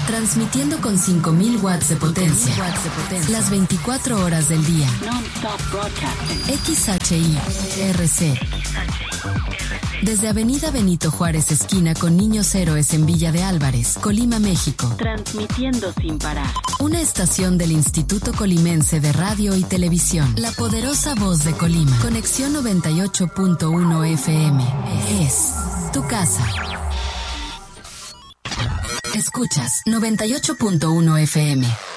Transmitiendo con 5.000 watts de potencia. Las 24 horas del día. Non-stop broadcasting. XHI-RC. Desde Avenida Benito Juárez, esquina con Niños Héroes en Villa de Álvarez, Colima, México. Transmitiendo sin parar. Una estación del Instituto Colimense de Radio y Televisión. La poderosa voz de Colima. Conexión 98.1 FM. Es tu casa. Escuchas 98.1 FM.